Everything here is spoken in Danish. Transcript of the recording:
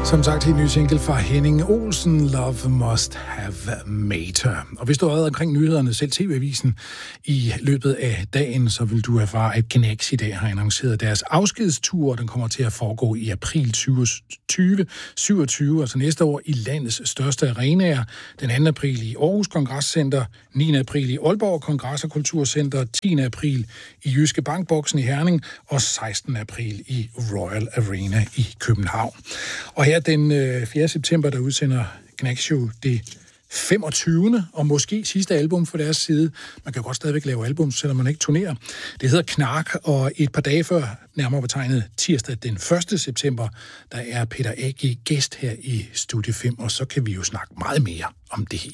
Som sagt, en ny single fra Henning Olsen, Love Must Have Made Her. Og hvis du har været omkring nyhederne, selv TV-avisen, i løbet af dagen, så vil du erfare, at Gnags i dag har annonceret deres afskedstur. Den kommer til at foregå i april 2027, altså næste år, i landets største arenaer. Den 2. april i Aarhus Kongresscenter, 9. april i Aalborg Kongress- og Kulturcenter, 10. april i Jyske Bankboksen i Herning og 16. april i Royal Arena i København. Og her den 4. september, der udsender Gnags jo det 25. og måske sidste album for deres side. Man kan godt stadigvæk lave album, selvom man ikke turnerer. Det hedder Knark, og et par dage før, nærmere betegnet tirsdag den 1. september, der er Peter A.G. gæst her i Studie 5, og så kan vi jo snakke meget mere om det